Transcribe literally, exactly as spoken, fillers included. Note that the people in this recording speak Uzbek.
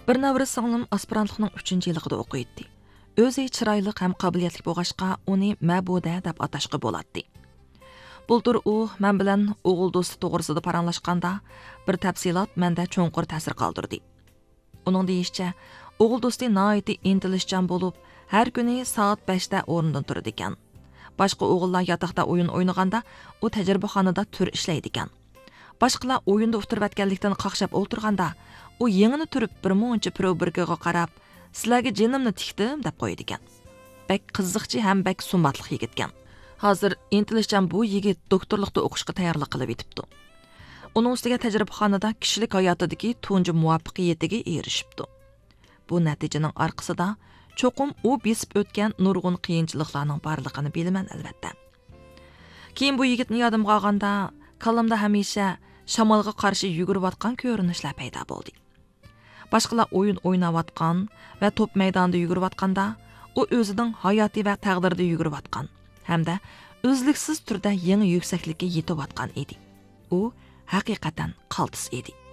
Bir navri singlim aspirantlikning uchinchi yilida o'qiydi. O'zi chiroyli ham qobiliyatli bo'lg'achqa uni Mabuda deb atashqa bo'ladi. Bultur u men bilan o'g'il do'sti to'g'risida paranglashganda bir tafsilot menda cho'nqur ta'sir qoldirdi. Uning deyishicha, o'g'il do'sti nihoyatda intilishchan bo'lib, har kuni soat beshda o'rnidan turadi ekan. Boshqa o'g'illar yotoqda o'yin o'ynaganda, u tajribaxonada tur ishlaydi ekan. Boshqalar o'yinda o'tirib o'tganlikdan qaqshab o'tirganda, u yengini turib bir muncha proberkaga qarab, "Sizlarga jinimni tikdim" deb qo'ydi ekan. Bak qiziqchi ham bak sumatliq yigit ekan. Hozir intilishchan bu yigit doktorlikda o'qishga tayyorlik qilib yetibdi. Uning ustiga tajribaxonada kishilik hayotidagi tunji muvaffaqiyatiga erishibdi. Bu natijaning orqasida cho'qim u besib o'tgan nurg'un qiyinchiliklarning borligini bilaman albatta. Keyin bu yigitni yodimga olganda, kallamda hamisha shamolga qarshi yugurayotgan ko'rinishlar paydo bo'ldi. Boshqalar o'yin o'ynayotgan va to'p maydonida yugurayotganda, u o'zining hayoti va taqdirida yugurayotgan hamda o'zliksiz turda yangi yuksaklikka yetayotgan edi. U haqiqatan qaltis edi.